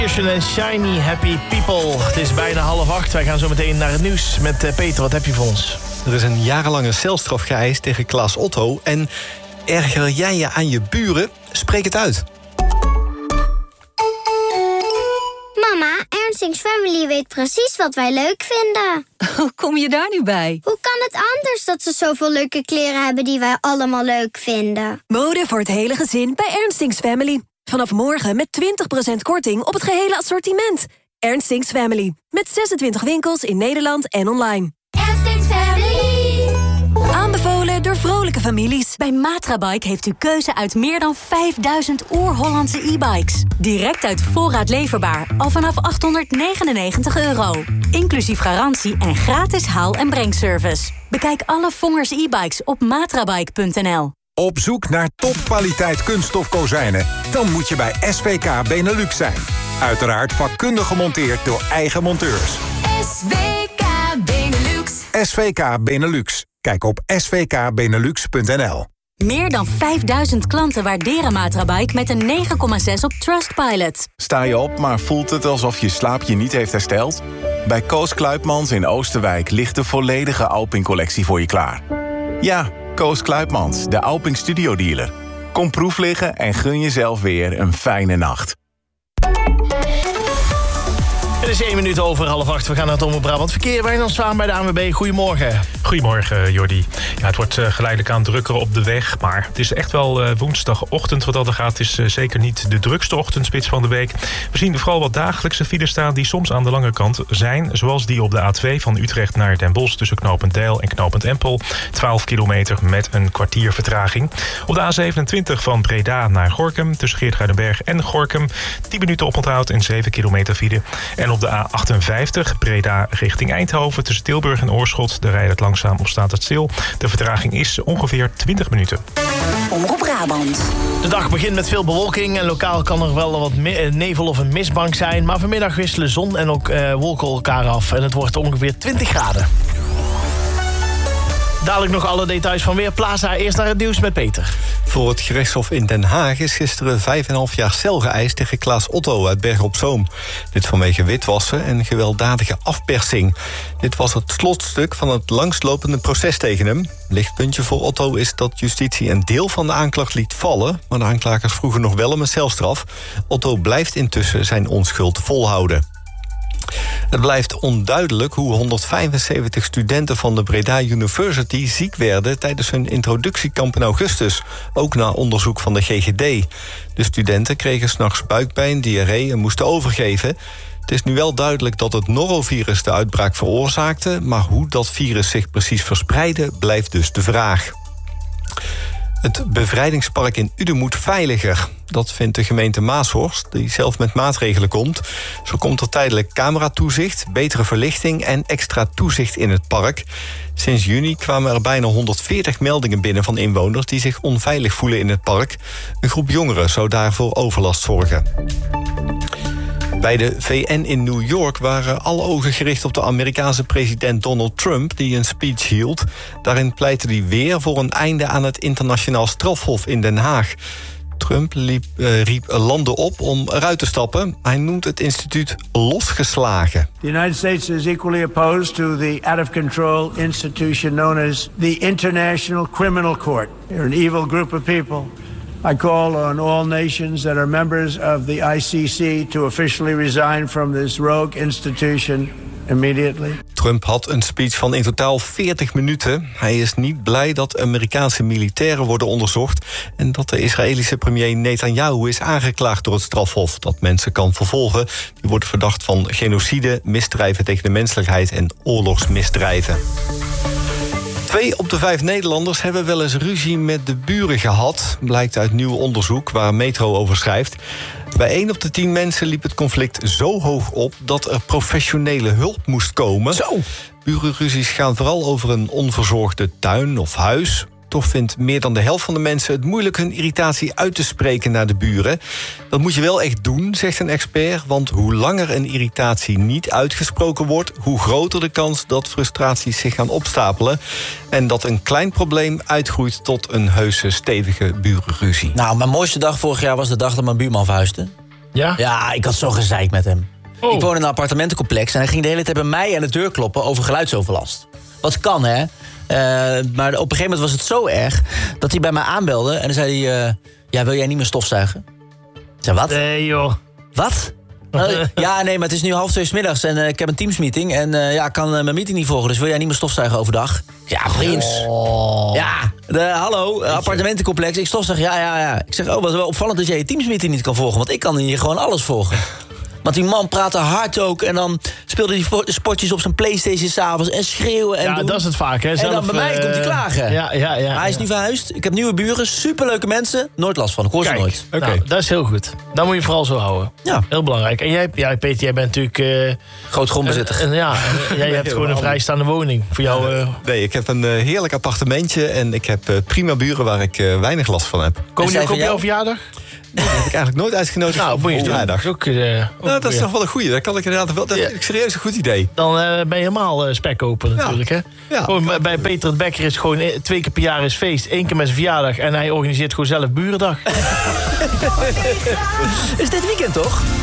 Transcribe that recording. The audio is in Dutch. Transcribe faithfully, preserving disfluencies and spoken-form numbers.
En Shiny Happy People. Het is bijna half acht. Wij gaan zo meteen naar het nieuws met uh, Peter. Wat heb je voor ons? Er is een jarenlange celstraf geëist tegen Klaas Otto. En erger jij je aan je buren? Spreek het uit. Mama, Ernstings Family weet precies wat wij leuk vinden. Hoe kom je daar nu bij? Hoe kan het anders dat ze zoveel leuke kleren hebben die wij allemaal leuk vinden? Mode voor het hele gezin bij Ernstings Family. Vanaf morgen met twintig procent korting op het gehele assortiment. Ernstings Family. Met zesentwintig winkels in Nederland en online. Ernstings Family. Aanbevolen door vrolijke families. Bij Matrabike heeft u keuze uit meer dan vijfduizend oer-Hollandse e-bikes. Direct uit voorraad leverbaar. Al vanaf achthonderdnegenennegentig euro. Inclusief garantie en gratis haal- en brengservice. Bekijk alle Vongers e-bikes op matrabike punt n l. Op zoek naar topkwaliteit kunststof kozijnen? Dan moet je bij S V K Benelux zijn. Uiteraard vakkundig gemonteerd door eigen monteurs. S V K Benelux. S V K Benelux. Kijk op s v k benelux punt n l. Meer dan vijfduizend klanten waarderen Matrabike met een negen komma zes op Trustpilot. Sta je op, maar voelt het alsof je slaap je niet heeft hersteld? Bij Koos Kluipmans in Oosterwijk ligt de volledige Alping-collectie voor je klaar. Ja, Koos Kluipmans, de Alping Studio Dealer. Kom proef liggen en gun jezelf weer een fijne nacht. Het is één minuut over half acht. We gaan naar het Omroep Brabant Verkeer. Wij dan staan bij de A N W B. Goedemorgen. Goedemorgen, Jordi. Ja, het wordt uh, geleidelijk aan drukker op de weg. Maar het is echt wel uh, woensdagochtend wat dat er gaat. Het is uh, zeker niet de drukste ochtendspits van de week. We zien vooral wat dagelijkse files staan die soms aan de lange kant zijn. Zoals die op de A twee van Utrecht naar Den Bosch tussen knooppunt Deil en knooppunt Empel. twaalf kilometer met een kwartier vertraging. Op de A zevenentwintig van Breda naar Gorinchem tussen Geertruidenberg en Gorinchem. tien minuten oponthoud en zeven kilometer file. En op de A achtenvijftig Breda richting Eindhoven tussen Tilburg en Oorschot. Daar rijdt het langzaam of staat het stil. De vertraging is ongeveer twintig minuten. Omroep Brabant. De dag begint met veel bewolking en lokaal kan er wel wat nevel of een mistbank zijn. Maar vanmiddag wisselen zon en ook uh, wolken elkaar af. En het wordt ongeveer twintig graden. Dadelijk nog alle details van Weerplaza. Eerst naar het nieuws met Peter. Voor het gerechtshof in Den Haag is gisteren vijf en een half jaar cel geëist tegen Klaas Otto uit Bergen op Zoom. Dit vanwege witwassen en gewelddadige afpersing. Dit was het slotstuk van het langslopende proces tegen hem. Lichtpuntje voor Otto is dat justitie een deel van de aanklacht liet vallen, maar de aanklagers vroegen nog wel om een celstraf. Otto blijft intussen zijn onschuld volhouden. Het blijft onduidelijk hoe honderdvijfenzeventig studenten van de Breda University ziek werden tijdens hun introductiekamp in augustus, ook na onderzoek van de G G D. De studenten kregen 's nachts buikpijn, diarree en moesten overgeven. Het is nu wel duidelijk dat het norovirus de uitbraak veroorzaakte, maar hoe dat virus zich precies verspreidde, blijft dus de vraag. Het bevrijdingspark in Uden moet veiliger. Dat vindt de gemeente Maashorst, die zelf met maatregelen komt. Zo komt er tijdelijk cameratoezicht, betere verlichting en extra toezicht in het park. Sinds juni kwamen er bijna honderdveertig meldingen binnen van inwoners die zich onveilig voelen in het park. Een groep jongeren zou daarvoor overlast zorgen. Bij de V N in New York waren alle ogen gericht op de Amerikaanse president Donald Trump, die een speech hield. Daarin pleitte hij weer voor een einde aan het internationaal strafhof in Den Haag. Trump liep, uh, riep landen op om eruit te stappen. Hij noemt het instituut losgeslagen. The United States is equally opposed to the out-of-control institution known as the International Criminal Court. They're an evil group of people. I call on all nations that are members of the I C C to officially resign from this rogue institution immediately. Trump had een speech van in totaal veertig minuten. Hij is niet blij dat Amerikaanse militairen worden onderzocht en dat de Israëlische premier Netanyahu is aangeklaagd door het strafhof dat mensen kan vervolgen. Die wordt verdacht van genocide, misdrijven tegen de menselijkheid en oorlogsmisdrijven. Twee op de vijf Nederlanders hebben wel eens ruzie met de buren gehad, blijkt uit nieuw onderzoek waar Metro over schrijft. Bij één op de tien mensen liep het conflict zo hoog op dat er professionele hulp moest komen. Zo. Burenruzies gaan vooral over een onverzorgde tuin of huis. Toch vindt meer dan de helft van de mensen het moeilijk hun irritatie uit te spreken naar de buren. Dat moet je wel echt doen, zegt een expert, want hoe langer een irritatie niet uitgesproken wordt, hoe groter de kans dat frustraties zich gaan opstapelen en dat een klein probleem uitgroeit tot een heuse stevige burenruzie. Nou, mijn mooiste dag vorig jaar was de dag dat mijn buurman verhuisde. Ja? Ja, ik had zo gezeik met hem. Oh. Ik woon in een appartementencomplex en hij ging de hele tijd bij mij aan de deur kloppen over geluidsoverlast. Wat kan, hè? Uh, maar op een gegeven moment was het zo erg dat hij bij mij aanbelde en dan zei hij... Uh, ja, wil jij niet meer stofzuigen? Ik zei, wat? Nee, joh. Wat? Uh, ja, nee, maar het is nu half twee 's middags en uh, ik heb een Teams-meeting en uh, ja, ik kan uh, mijn meeting niet volgen, dus wil jij niet meer stofzuigen overdag? Ja, vriend. Oh. Ja, de, hallo, uh, appartementencomplex, ik stofzuig, ja, ja, ja. Ik zeg, oh, wat wel opvallend dat jij je Teams-meeting niet kan volgen, want ik kan hier gewoon alles volgen. Want die man praatte hard ook en dan speelde hij spotjes op zijn PlayStation s'avonds en schreeuwen en Ja, doen. dat is het vaak, hè? Zelf, en dan bij mij uh, komt hij klagen. Ja, ja, ja. Maar hij is ja. nu verhuisd, ik heb nieuwe buren, superleuke mensen, nooit last van, ik hoor ze Kijk, nooit. nou, Oké. dat is heel goed. Dat moet je vooral zo houden. Ja. Heel belangrijk. En jij, ja, Peter, jij bent natuurlijk... Uh, Groot grondbezitter. uh, ja, en jij hebt gewoon een vrijstaande woning. Voor jou... Uh, Nee, ik heb een uh, heerlijk appartementje en ik heb uh, prima buren waar ik uh, weinig last van heb. komen die zij ook van op jouw jou? verjaardag? Dat heb ik eigenlijk nooit uitgenodigd. Nou, moet je eens doen. vrijdag. Dat is ook, uh, ook Nou, dat is weer. nog wel een goeie. Dat kan ik inderdaad wel. Dat Ja. vind ik serieus een goed idee. Dan uh, ben je helemaal uh, spek open natuurlijk, hè? Ja. Gewoon, bij- bij Peter het Bekker is gewoon eh, twee keer per jaar is feest. Eén keer met zijn verjaardag. En hij organiseert gewoon zelf burendag. Is dit weekend toch?